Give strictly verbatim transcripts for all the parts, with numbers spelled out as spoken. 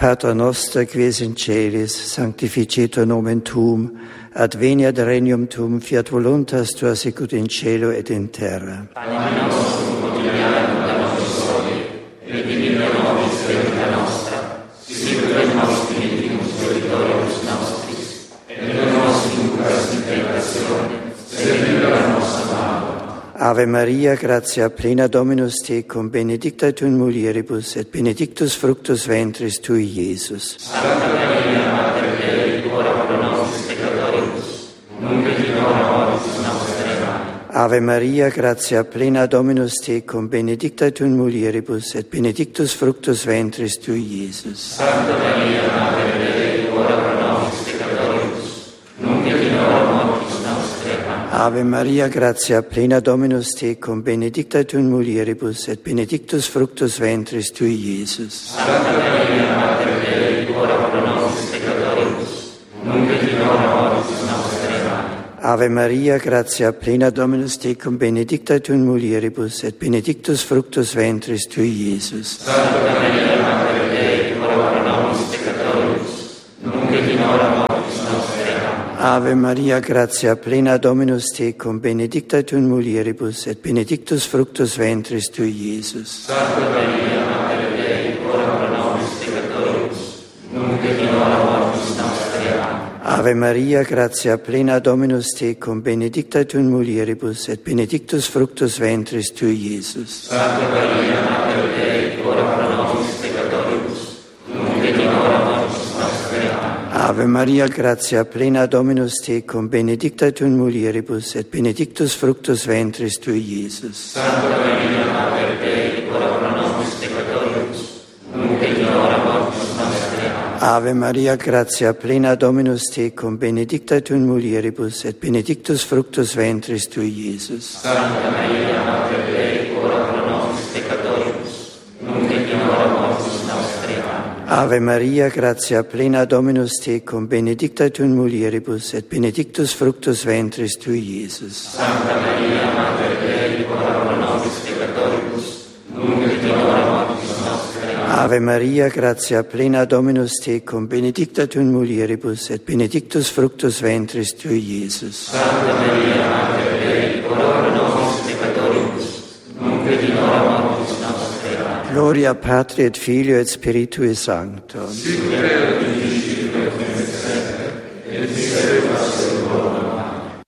Pater noster, quies in celis, sanctificetur nomen tuum, ad veniat regnum tuum, fiat voluntas tua sicut in cielo et in terra. Panem nostrum quotidianum da nobis hodie, et dimitte nobis debita nostra, sicut et nos dimittimus debitoribus nostris, et non nos inducas in tentatione, sed libera nos a malo. Ave Maria, gratia plena Dominus tecum, benedicta tu in mulieribus, et benedictus fructus ventris tui, Iesus. Santa Maria, Mater Dei, ora pro nobis peccatoribus, nunc et in hora mortis nostre. Amen. Ave Maria, gratia plena Dominus tecum, benedicta tu in mulieribus, et benedictus fructus ventris tui, Iesus. Santa Maria, Mater Dei, ora pro nobis peccatoribus, nunc et in hora mortis nostre. Amen. Ave Maria, gratia plena Dominus tecum, benedicta tu in mulieribus, et benedictus fructus ventris tui, Iesus. Santa Maria, Mater Dei, ora pro nobis peccatoribus, nunc et in hora mortis nostre. Amen. Ave Maria, gratia plena Dominus tecum, benedicta tu in mulieribus, et benedictus fructus ventris tui, Iesus. Santa Maria, Mater Dei, ora pro nobis peccatoribus, nunc et in hora mortis nostre. Amen. Ave Maria, gratia plena Dominus tecum, benedicta tu in mulieribus, et benedictus fructus ventris tui, Iesus. Santa Maria, Mater Dei, ora pro nobis peccatoribus, nunc et in hora mortis nostre. Amen. Ave Maria, gratia plena Dominus tecum, benedicta tu in mulieribus, et benedictus fructus ventris tui, Iesus. Santa Maria, Mater Dei, ora pro nobis peccatoribus, nunc et in hora mortis nostre. Amen. Ave Maria, gratia plena Dominus tecum, benedicta tu in mulieribus, et benedictus fructus ventris tui, Iesus. Santa Maria, Mater Dei, ora pro nobis peccatoribus, nunc et in hora mortis nostre. Amen. Ave Maria, gratia plena Dominus tecum, benedicta tu in mulieribus, et benedictus fructus ventris tui, Iesus. Santa Maria, Mater Dei, ora pro nobis peccatoribus, nunc et in hora mortis nostre. Amen. Ave Maria, gratia plena Dominus tecum, benedicta tu in mulieribus, et benedictus fructus ventris tui, Iesus. Santa Maria, Mater Dei, ora pro nobis peccatoribus, nunc et in hora mortis nostre. Amen. Ave Maria, gratia plena Dominus tecum, benedicta tu in mulieribus, et benedictus fructus ventris tui, Iesus. Santa Maria, Mater Dei, ora pro nobis peccatoribus, nunc et in hora mortis nostre. Amen. Gloria Patri et Filio et Spiritui Sancto. Sic et in principio et nunc et semper, et misericors seculorum. Amen.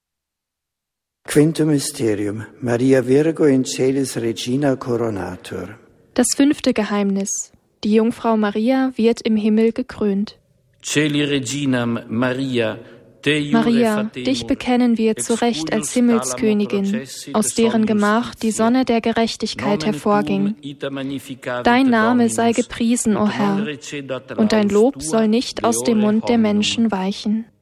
Quintum Mysterium. Maria Virgo in celis regina coronatur. Das fünfte Geheimnis. Die Jungfrau Maria wird im Himmel gekrönt. Celi reginam Maria, te iure Maria, fatemur, dich bekennen wir zu Recht als Himmelskönigin, aus deren Gemach die Sonne der Gerechtigkeit hervorging. Dein Name sei gepriesen, o Herr, und dein Lob soll nicht aus dem Mund der Menschen weichen.